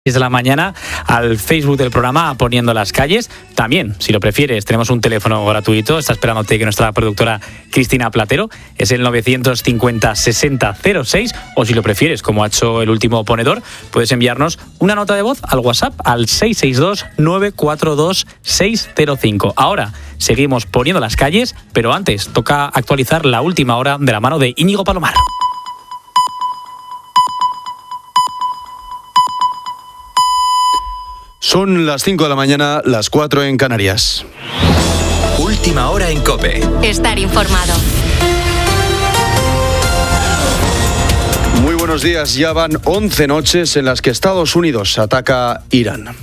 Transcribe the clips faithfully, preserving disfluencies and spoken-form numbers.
de la mañana al Facebook del programa Poniendo las Calles. También, si lo prefieres, tenemos un teléfono gratuito. Está esperándote que nuestra productora Cristina Platero. Es el novecientos cincuenta sesenta cero seis. O si lo prefieres, como ha hecho el último ponedor, puedes enviarnos una nota de voz al WhatsApp al seis seis dos nueve cuatro dos seis cero cinco. Ahora seguimos Poniendo las Calles, pero antes toca actualizar la última hora de la mano de Íñigo Palomar. Son las cinco de la mañana, las cuatro en Canarias. Última hora en COPE. Estar informado. Muy buenos días. Ya van once noches en las que Estados Unidos ataca Irán.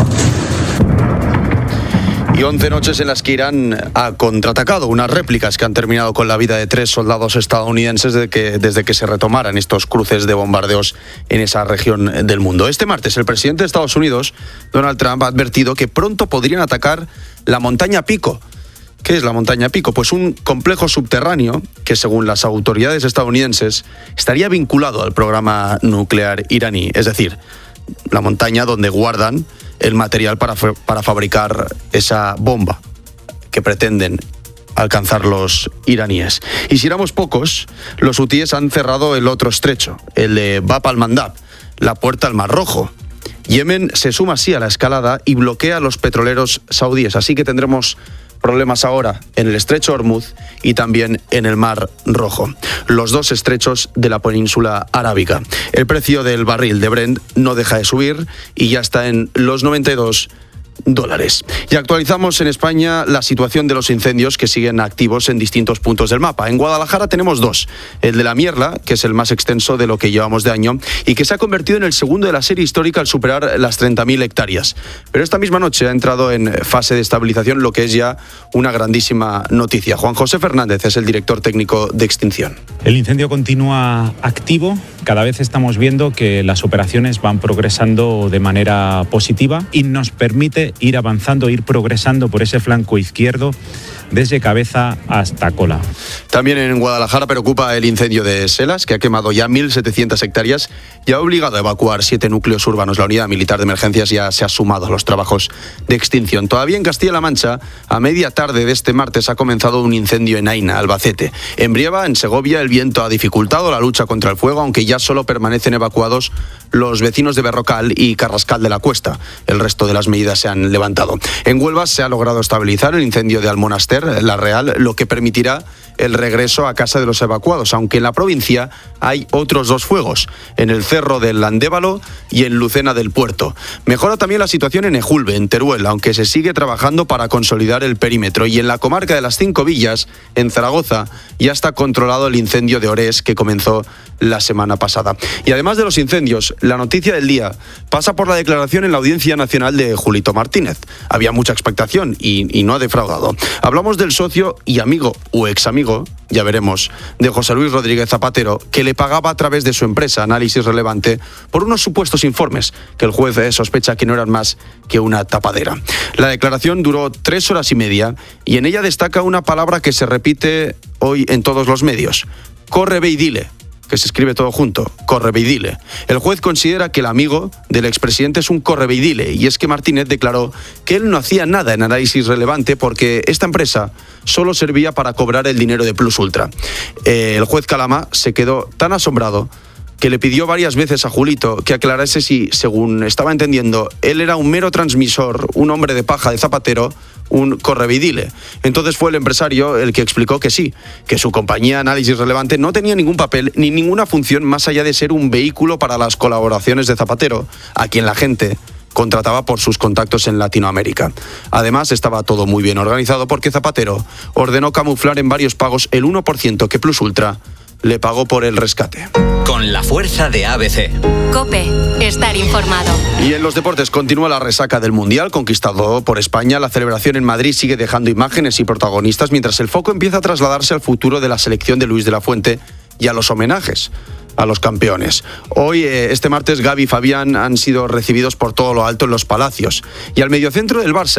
Y once noches en las que Irán ha contraatacado, unas réplicas que han terminado con la vida de tres soldados estadounidenses desde que, desde que se retomaran estos cruces de bombardeos en esa región del mundo. Este martes, el presidente de Estados Unidos, Donald Trump, ha advertido que pronto podrían atacar la montaña Pico. ¿Qué es la montaña Pico? Pues un complejo subterráneo que, según las autoridades estadounidenses, estaría vinculado al programa nuclear iraní. Es decir, la montaña donde guardan el material para, para fabricar esa bomba que pretenden alcanzar los iraníes. Y si éramos pocos, los hutíes han cerrado el otro estrecho, el de Bab al-Mandab, la puerta al Mar Rojo. Yemen se suma así a la escalada y bloquea a los petroleros saudíes, así que tendremos problemas ahora en el estrecho Hormuz y también en el Mar Rojo, los dos estrechos de la península arábiga. El precio del barril de Brent no deja de subir y ya está en los noventa y dos dólares. Y actualizamos en España la situación de los incendios que siguen activos en distintos puntos del mapa. En Guadalajara tenemos dos. El de la Mierla, que es el más extenso de lo que llevamos de año y que se ha convertido en el segundo de la serie histórica al superar las treinta mil hectáreas. Pero esta misma noche ha entrado en fase de estabilización, lo que es ya una grandísima noticia. Juan José Fernández es el director técnico de extinción. El incendio continúa activo. Cada vez estamos viendo que las operaciones van progresando de manera positiva y nos permite ir avanzando, ir progresando por ese flanco izquierdo desde cabeza hasta cola. También en Guadalajara preocupa el incendio de Selas, que ha quemado ya mil setecientas hectáreas y ha obligado a evacuar siete núcleos urbanos. La unidad militar de emergencias ya se ha sumado a los trabajos de extinción. Todavía en Castilla-La Mancha, a media tarde de este martes ha comenzado un incendio en Aina, Albacete. En Brieva, en Segovia, el viento ha dificultado la lucha contra el fuego, aunque ya solo permanecen evacuados los vecinos de Berrocal y Carrascal de la Cuesta. El resto de las medidas se han levantado. En Huelva se ha logrado estabilizar el incendio de Almonaster, La Real, lo que permitirá el regreso a casa de los evacuados, aunque en la provincia hay otros dos fuegos, en el Cerro del Landévalo y en Lucena del Puerto. Mejora también la situación en Ejulbe, en Teruel, aunque se sigue trabajando para consolidar el perímetro. Y en la comarca de las Cinco Villas, en Zaragoza, ya está controlado el incendio de Orés que comenzó la semana pasada. Y además de los incendios, la noticia del día pasa por la declaración en la Audiencia Nacional de Julito Martínez. Había mucha expectación y, y no ha defraudado. Hablamos del socio y amigo o examigo, ya veremos, de José Luis Rodríguez Zapatero, que le pagaba a través de su empresa Análisis Relevante por unos supuestos informes que el juez sospecha que no eran más que una tapadera. La declaración duró tres horas y media y en ella destaca una palabra que se repite hoy en todos los medios: corre, ve y dile, que se escribe todo junto, corre, ve y dile. El juez considera que el amigo del expresidente es un corre, ve y dile, y es que Martínez declaró que él no hacía nada en Análisis Relevante porque esta empresa solo servía para cobrar el dinero de Plus Ultra. Eh, el juez Calama se quedó tan asombrado que le pidió varias veces a Julito que aclarase si, según estaba entendiendo, él era un mero transmisor, un hombre de paja de Zapatero, un correvidile. Entonces fue el empresario el que explicó que sí, que su compañía Análisis Relevante no tenía ningún papel ni ninguna función más allá de ser un vehículo para las colaboraciones de Zapatero, a quien la gente contrataba por sus contactos en Latinoamérica. Además, estaba todo muy bien organizado porque Zapatero ordenó camuflar en varios pagos el uno por ciento que Plus Ultra le pagó por el rescate. Con la fuerza de A B C. COPE, estar informado. Y en los deportes continúa la resaca del Mundial conquistado por España. La celebración en Madrid sigue dejando imágenes y protagonistas, mientras el foco empieza a trasladarse al futuro de la selección de Luis de la Fuente y a los homenajes a los campeones. Hoy, este martes, Gavi y Fabián han sido recibidos por todo lo alto en los Palacios. Y al mediocentro del Barça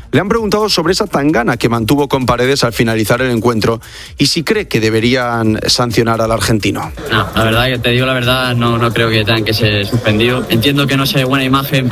Le han preguntado sobre esa tangana que mantuvo con Paredes al finalizar el encuentro y si cree que deberían sancionar al argentino. No, la verdad que te digo la verdad, no, no creo que tengan que ser suspendidos. Entiendo que no sea buena imagen